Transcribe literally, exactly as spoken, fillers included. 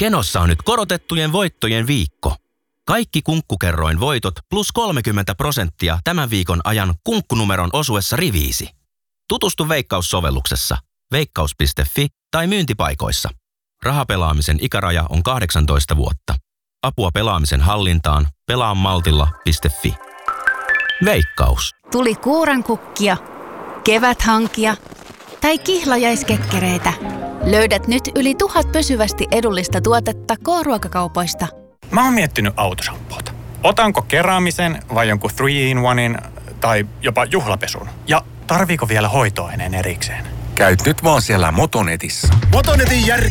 Kenossa on nyt korotettujen voittojen viikko. Kaikki Kunkkukerroin voitot plus kolmekymmentä prosenttia tämän viikon ajan kunkkunumeron osuessa riviisi. Tutustu Veikkaus-sovelluksessa, veikkaus piste fi tai myyntipaikoissa. Rahapelaamisen ikäraja on kahdeksantoista vuotta. Apua pelaamisen hallintaan pelaamaltilla piste fi. Veikkaus. Tuli kuurankukkia, keväthankia tai kihlajaiskekkereitä. Löydät nyt yli tuhat pysyvästi edullista tuotetta K-ruokakaupoista. Mä oon miettinyt autoshampoota. Otanko keräämisen vai jonkun three in onein tai jopa juhlapesun? Ja tarviiko vielä hoitoaineen erikseen? Käyt nyt vaan siellä Motonetissä. Motonetin järki